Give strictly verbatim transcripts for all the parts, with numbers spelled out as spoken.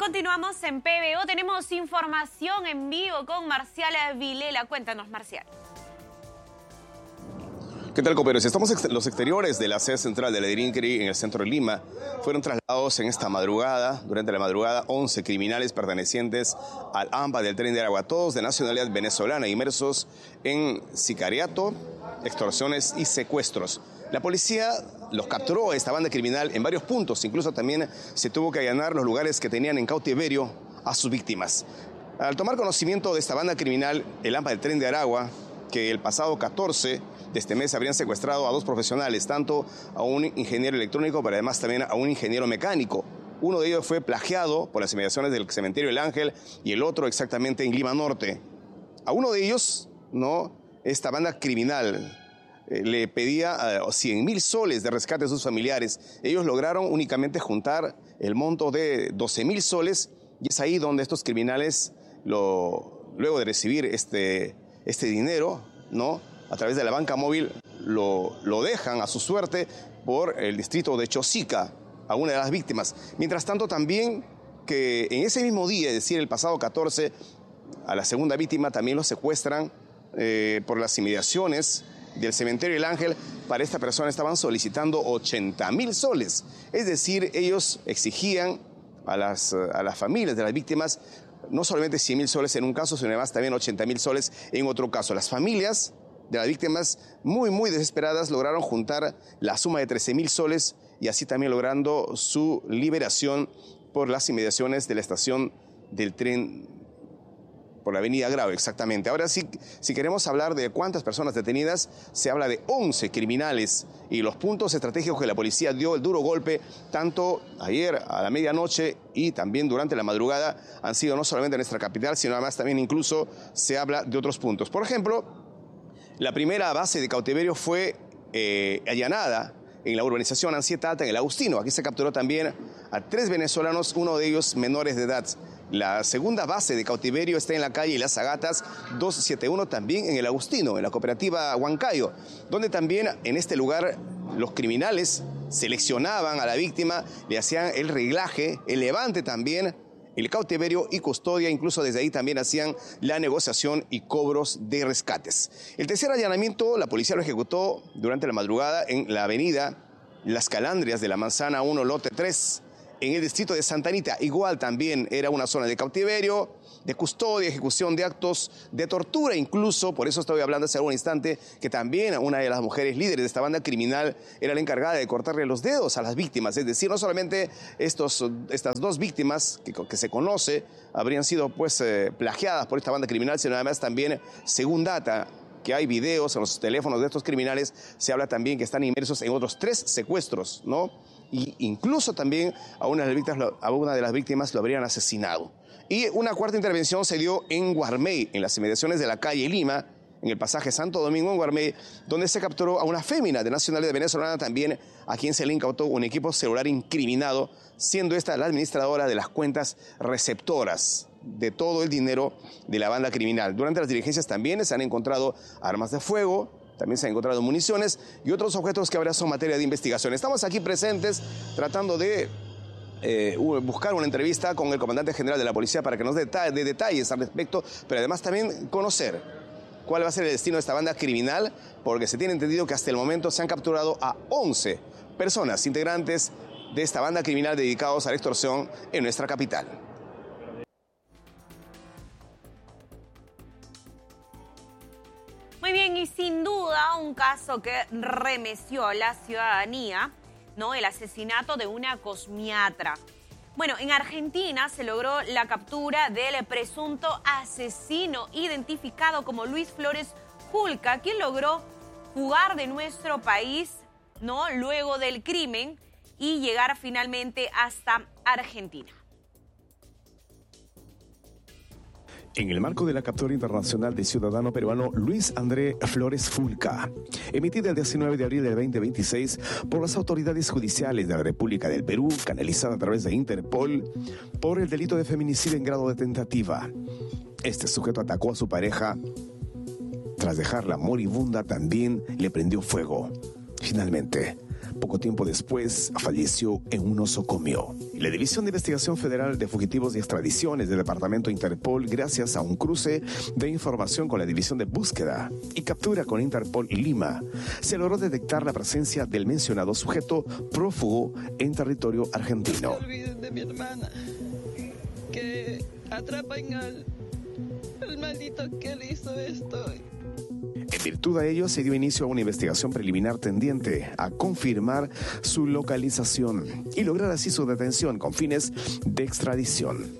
Continuamos en P B O. Tenemos información en vivo con Marcial Vilela. Cuéntanos, Marcial. ¿Qué tal, compañeros? Estamos en los exteriores de la sede central de la Drinkery en el centro de Lima. Fueron trasladados en esta madrugada, durante la madrugada, once criminales pertenecientes al AMPA del Tren de Aragua, todos de nacionalidad venezolana, inmersos en sicariato, extorsiones y secuestros. La policía los capturó a esta banda criminal en varios puntos, incluso también se tuvo que allanar los lugares que tenían en cautiverio a sus víctimas. Al tomar conocimiento de esta banda criminal, el AMPA del Tren de Aragua, que el pasado catorce de este mes habrían secuestrado a dos profesionales, tanto a un ingeniero electrónico, pero además también a un ingeniero mecánico. Uno de ellos fue plagiado por las inmediaciones del cementerio El Ángel y el otro exactamente en Lima Norte. A uno de ellos, no, esta banda criminal eh, le pedía uh, cien mil soles de rescate a sus familiares. Ellos lograron únicamente juntar el monto de doce mil soles y es ahí donde estos criminales, lo, luego de recibir este, este dinero, ¿no?, a través de la banca móvil, lo, lo dejan a su suerte por el distrito de Chosica, a una de las víctimas. Mientras tanto, también que en ese mismo día, es decir, el pasado catorce, a la segunda víctima también lo secuestran eh, por las inmediaciones del cementerio El Ángel. Para esta persona estaban solicitando ochenta mil soles. Es decir, ellos exigían a las, a las familias de las víctimas no solamente cien mil soles en un caso, sino además también ochenta mil soles en otro caso. Las familias de las víctimas, muy, muy desesperadas, lograron juntar la suma de trece mil soles y así también logrando su liberación por las inmediaciones de la estación del tren, por la avenida Grave, exactamente. Ahora sí, si queremos hablar de cuántas personas detenidas, se habla de once criminales y los puntos estratégicos que la policía dio el duro golpe, tanto ayer a la medianoche y también durante la madrugada, han sido no solamente en nuestra capital, sino además también incluso se habla de otros puntos. Por ejemplo, la primera base de cautiverio fue eh, allanada en la urbanización Ansietata, en el Agustino. Aquí se capturó también a tres venezolanos, uno de ellos menores de edad. La segunda base de cautiverio está en la calle Las Agatas doscientos setenta y uno, también en el Agustino, en la cooperativa Huancayo, donde también en este lugar los criminales seleccionaban a la víctima, le hacían el reglaje, el levante también, el cautiverio y custodia, incluso desde ahí también hacían la negociación y cobros de rescates. El tercer allanamiento, la policía lo ejecutó durante la madrugada en la avenida Las Calandrias de la Manzana uno, lote tres, en el distrito de Santa Anita. Igual también era una zona de cautiverio, de custodia, ejecución de actos de tortura, incluso, por eso estoy hablando hace algún instante, que también una de las mujeres líderes de esta banda criminal era la encargada de cortarle los dedos a las víctimas. Es decir, no solamente estos, estas dos víctimas que, que se conoce habrían sido pues eh, plagiadas por esta banda criminal, sino además también, según data, que hay videos en los teléfonos de estos criminales, se habla también que están inmersos en otros tres secuestros, ¿no? Y incluso también a una de las víctimas, a una de las víctimas lo habrían asesinado. Y una cuarta intervención se dio en Guarmey, en las inmediaciones de la calle Lima, en el pasaje Santo Domingo en Guarmey, donde se capturó a una fémina de nacionalidad venezolana también, a quien se le incautó un equipo celular incriminado, siendo esta la administradora de las cuentas receptoras de todo el dinero de la banda criminal. Durante las diligencias también se han encontrado armas de fuego, también se han encontrado municiones y otros objetos que ahora son materia de investigación. Estamos aquí presentes tratando de eh, buscar una entrevista con el comandante general de la policía para que nos dé deta- de detalles al respecto, pero además también conocer cuál va a ser el destino de esta banda criminal, porque se tiene entendido que hasta el momento se han capturado a once personas integrantes de esta banda criminal dedicados a la extorsión en nuestra capital. Muy bien, y sin duda un caso que remeció a la ciudadanía, ¿no? El asesinato de una cosmiatra. Bueno, en Argentina se logró la captura del presunto asesino identificado como Luis Flores Julca, quien logró fugar de nuestro país, ¿no?, luego del crimen y llegar finalmente hasta Argentina. En el marco de la captura internacional del ciudadano peruano Luis André Flores Fulca, emitida el diecinueve de abril del veinte veintiséis por las autoridades judiciales de la República del Perú, canalizada a través de Interpol, por el delito de feminicidio en grado de tentativa. Este sujeto atacó a su pareja. Tras dejarla moribunda, también le prendió fuego. Finalmente, Poco tiempo después falleció en un nosocomio. La División de Investigación Federal de Fugitivos y Extradiciones del Departamento Interpol, gracias a un cruce de información con la División de Búsqueda y Captura con Interpol Lima, se logró detectar la presencia del mencionado sujeto prófugo en territorio argentino. No se olviden de mi hermana, que atrapen al, al maldito que le hizo esto. En virtud de ello, se dio inicio a una investigación preliminar tendiente a confirmar su localización y lograr así su detención con fines de extradición.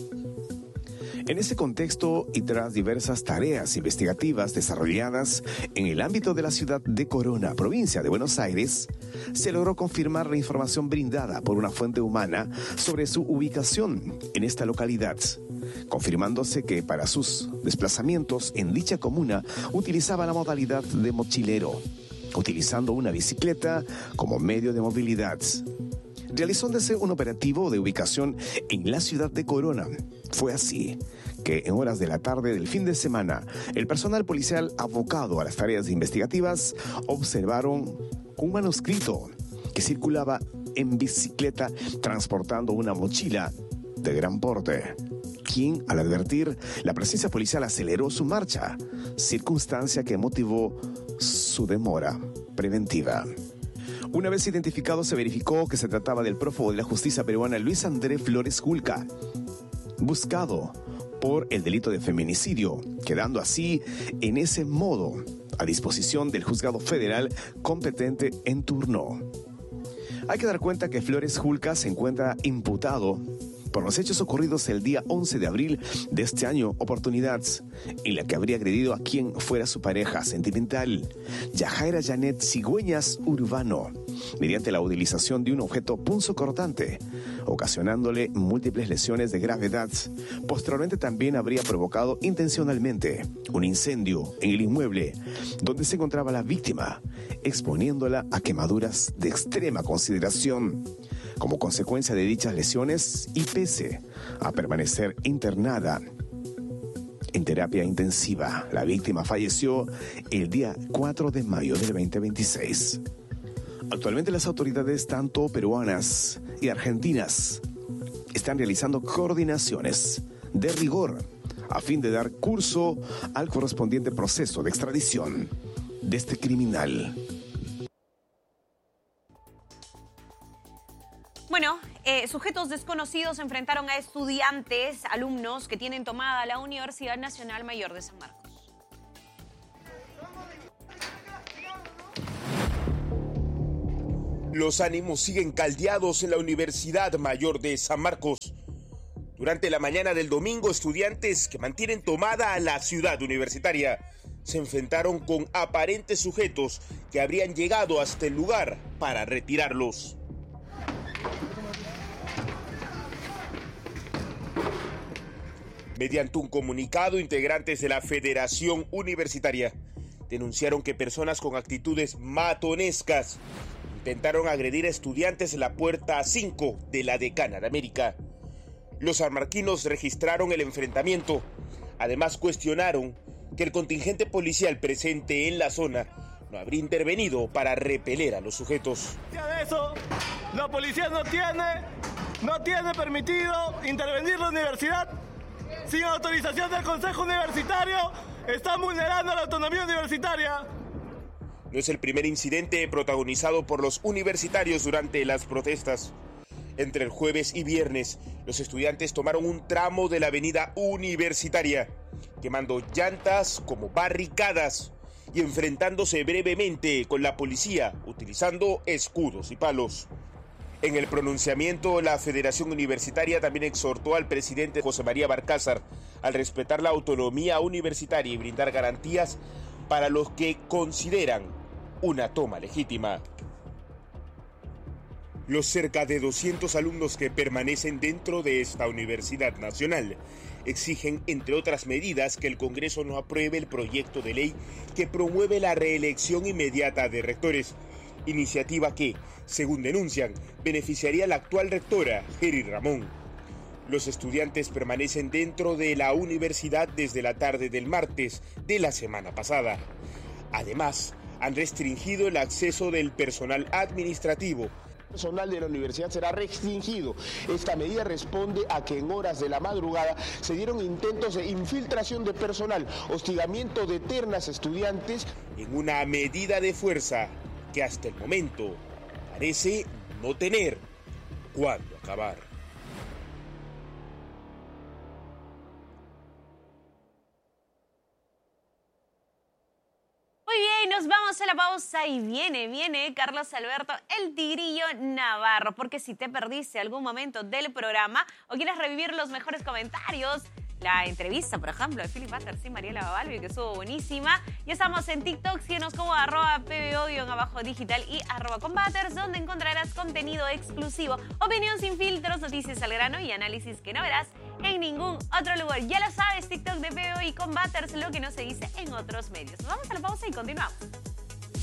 En ese contexto y tras diversas tareas investigativas desarrolladas en el ámbito de la ciudad de Corona, provincia de Buenos Aires, se logró confirmar la información brindada por una fuente humana sobre su ubicación en esta localidad, confirmándose que para sus desplazamientos en dicha comuna utilizaba la modalidad de mochilero, utilizando una bicicleta como medio de movilidad. Realizándose un operativo de ubicación en la ciudad de Corona. Fue así que en horas de la tarde del fin de semana, el personal policial abocado a las tareas investigativas observaron un manuscrito que circulaba en bicicleta transportando una mochila de gran porte, quien, al advertir la presencia policial, aceleró su marcha, circunstancia que motivó su demora preventiva. Una vez identificado, se verificó que se trataba del prófugo de la justicia peruana Luis André Flores Fulca, buscado por el delito de feminicidio, quedando así en ese modo a disposición del juzgado federal competente en turno. Hay que dar cuenta que Flores Fulca se encuentra imputado por los hechos ocurridos el día once de abril de este año, oportunidad en la que habría agredido a quien fuera su pareja sentimental, Yajaira Janet Cigüeñas Urbano, mediante la utilización de un objeto punzocortante, ocasionándole múltiples lesiones de gravedad. Posteriormente también habría provocado intencionalmente un incendio en el inmueble donde se encontraba la víctima, exponiéndola a quemaduras de extrema consideración. Como consecuencia de dichas lesiones, y pese a permanecer internada en terapia intensiva, la víctima falleció el día cuatro de mayo del veinte veintiséis. Actualmente las autoridades tanto peruanas y argentinas están realizando coordinaciones de rigor a fin de dar curso al correspondiente proceso de extradición de este criminal. Bueno, eh, sujetos desconocidos enfrentaron a estudiantes, alumnos que tienen tomada la Universidad Nacional Mayor de San Marcos. Los ánimos siguen caldeados en la Universidad Mayor de San Marcos. Durante la mañana del domingo, estudiantes que mantienen tomada a la ciudad universitaria se enfrentaron con aparentes sujetos que habrían llegado hasta el lugar para retirarlos. Mediante un comunicado, integrantes de la Federación Universitaria denunciaron que personas con actitudes matonescas intentaron agredir a estudiantes en la puerta cinco de la Decana de América. Los sanmarquinos registraron el enfrentamiento. Además, cuestionaron que el contingente policial presente en la zona no habría intervenido para repeler a los sujetos. De eso, la policía no tiene, no tiene permitido intervenir la universidad. Sin autorización del Consejo Universitario, están vulnerando la autonomía universitaria. No es el primer incidente protagonizado por los universitarios durante las protestas. Entre el jueves y viernes, los estudiantes tomaron un tramo de la avenida Universitaria, quemando llantas como barricadas y enfrentándose brevemente con la policía, utilizando escudos y palos. En el pronunciamiento, la Federación Universitaria también exhortó al presidente José María Barcázar al respetar la autonomía universitaria y brindar garantías para los que consideran una toma legítima. Los cerca de doscientos alumnos que permanecen dentro de esta Universidad Nacional exigen, entre otras medidas, que el Congreso no apruebe el proyecto de ley que promueve la reelección inmediata de rectores, iniciativa que, según denuncian, beneficiaría a la actual rectora, Geri Ramón. Los estudiantes permanecen dentro de la universidad desde la tarde del martes de la semana pasada. Además, han restringido el acceso del personal administrativo. El personal de la universidad será restringido. Esta medida responde a que en horas de la madrugada se dieron intentos de infiltración de personal, hostigamiento de ternas estudiantes. En una medida de fuerza que hasta el momento parece no tener cuándo acabar. Muy bien, nos vamos a la pausa y viene, viene Carlos Alberto, el Tigrillo Navarro, porque si te perdiste algún momento del programa o quieres revivir los mejores comentarios, la entrevista, por ejemplo, de Philip Butters y Mariela Babalvi, que estuvo buenísima. Ya estamos en TikTok, síguenos como arroba pbo-abajo digital y arroba combaters, donde encontrarás contenido exclusivo, opinión sin filtros, noticias al grano y análisis que no verás en ningún otro lugar. Ya lo sabes, TikTok de P B O y Combaters, lo que no se dice en otros medios. Nos vamos a la pausa y continuamos.